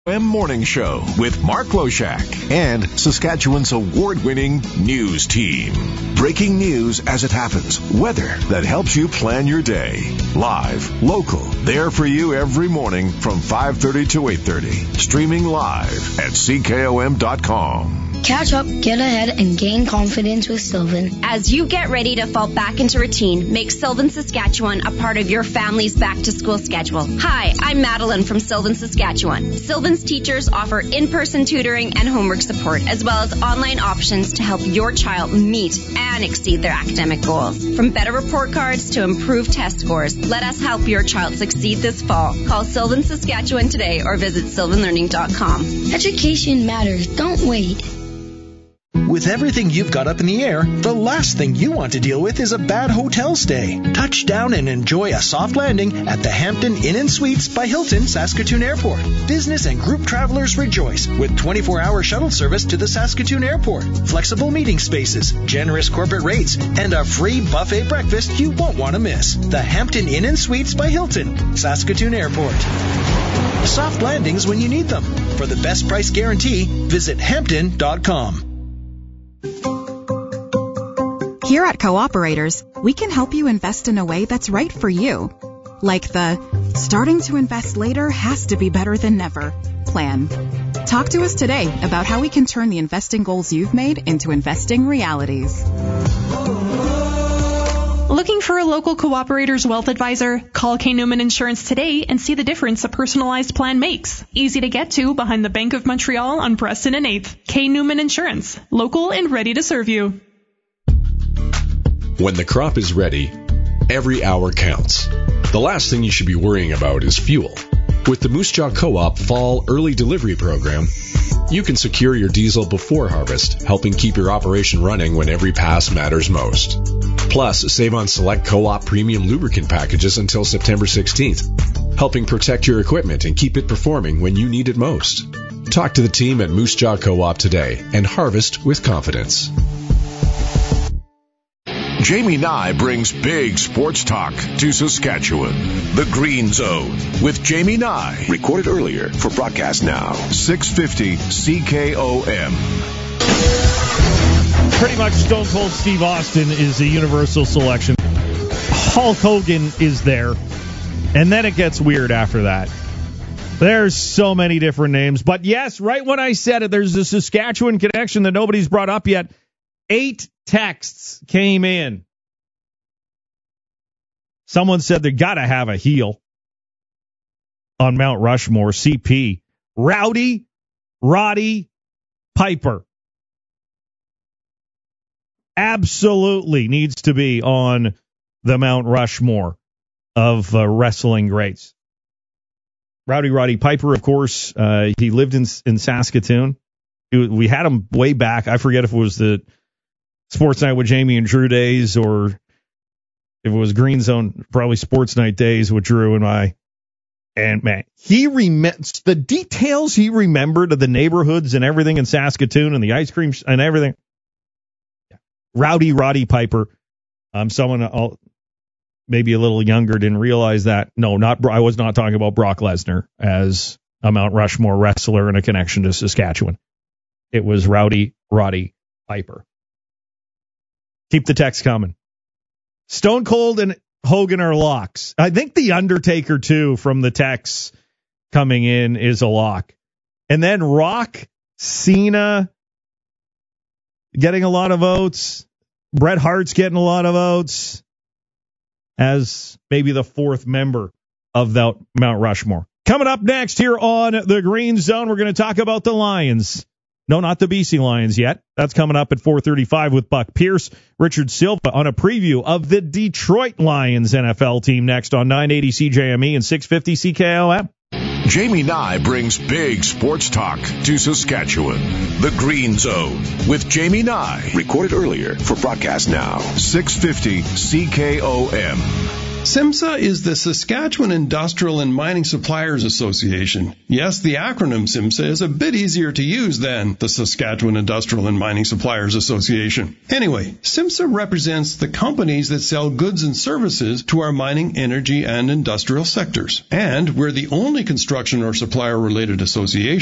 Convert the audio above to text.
Morning Show with Mark Loshak and Saskatchewan's award-winning news team. Breaking news as it happens. Weather that helps you plan your day. Live, local, there for you every morning from 5:30 to 8:30. Streaming live at CKOM.com. Catch up, get ahead, and gain confidence with Sylvan. As you get ready to fall back into routine, make Sylvan Saskatchewan a part of your family's back-to-school schedule. Hi, I'm Madeline from Sylvan Saskatchewan. Sylvan's teachers offer in-person tutoring and homework support, as well as online options to help your child meet and exceed their academic goals. From better report cards to improved test scores, let us help your child succeed this fall. Call Sylvan Saskatchewan today or visit sylvanlearning.com. Education matters. Don't wait. With everything you've got up in the air, the last thing you want to deal with is a bad hotel stay. Touch down and enjoy a soft landing at the Hampton Inn & Suites by Hilton Saskatoon Airport. Business and group travelers rejoice with 24-hour shuttle service to the Saskatoon Airport, flexible meeting spaces, generous corporate rates, and a free buffet breakfast you won't want to miss. The Hampton Inn & Suites by Hilton, Saskatoon Airport. Soft landings when you need them. For the best price guarantee, visit Hampton.com. Here at Cooperators, we can help you invest in a way that's right for you. Like the starting to invest later has to be better than never plan. Talk to us today about how we can turn the investing goals you've made into investing realities. Looking for a local Cooperators wealth advisor? Call K. Newman Insurance today and see the difference a personalized plan makes. Easy to get to behind the Bank of Montreal on Preston and 8th. K. Newman Insurance. Local and ready to serve you. When the crop is ready, every hour counts. The last thing you should be worrying about is fuel. With the Moose Jaw Co-op Fall Early Delivery Program, you can secure your diesel before harvest, helping keep your operation running when every pass matters most. Plus, save on select Co-op premium lubricant packages until September 16th, helping protect your equipment and keep it performing when you need it most. Talk to the team at Moose Jaw Co-op today and harvest with confidence. Jamie Nye brings big sports talk to Saskatchewan. The Green Zone with Jamie Nye. Recorded earlier for broadcast now. 650 CKOM. Pretty much Stone Cold Steve Austin is a universal selection. Hulk Hogan is there. And then it gets weird after that. There's so many different names. But yes, right when I said it, there's a Saskatchewan connection that nobody's brought up yet. 8 texts came in. Someone said they got to have a heel on Mount Rushmore. CP. Rowdy Roddy Piper. Absolutely needs to be on the Mount Rushmore of wrestling greats. Rowdy Roddy Piper, of course, he lived in Saskatoon. We had him way back. I forget if it was the Sports Night with Jamie and Drew days, or if it was Green Zone, probably Sports Night days with Drew and I. And man, the details he remembered of the neighborhoods and everything in Saskatoon and the ice cream and everything. Rowdy Roddy Piper. Someone maybe a little younger didn't realize that. No, I was not talking about Brock Lesnar as a Mount Rushmore wrestler and a connection to Saskatchewan. It was Rowdy Roddy Piper. Keep the text coming. Stone Cold and Hogan are locks. I think The Undertaker, too, from the texts coming in is a lock. And then Rock, Cena getting a lot of votes. Bret Hart's getting a lot of votes as maybe the 4th member of that Mount Rushmore. Coming up next here on the Green Zone, we're going to talk about the Lions. No, not the BC Lions yet. That's coming up at 4:35 with Buck Pierce. Richard Silva on a preview of the Detroit Lions NFL team next on 980 CJME and 650 CKOM. Jamie Nye brings big sports talk to Saskatchewan. The Green Zone with Jamie Nye. Recorded earlier for broadcast now. 650 CKOM. SIMSA is the Saskatchewan Industrial and Mining Suppliers Association. Yes, the acronym SIMSA is a bit easier to use than the Saskatchewan Industrial and Mining Suppliers Association. Anyway, SIMSA represents the companies that sell goods and services to our mining, energy, and industrial sectors. And we're the only construction or supplier-related association